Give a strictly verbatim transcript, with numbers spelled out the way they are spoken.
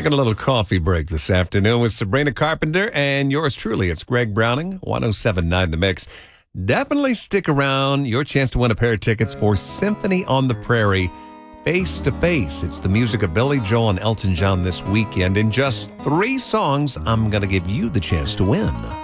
Taking a little coffee break this afternoon with Sabrina Carpenter and yours truly. It's Greg Browning, one oh seven point nine The Mix. Definitely stick around. Your chance to win a pair of tickets for Symphony on the Prairie, Face to Face. It's the music of Billy Joel and Elton John this weekend. In just three songs, I'm going to give you the chance to win.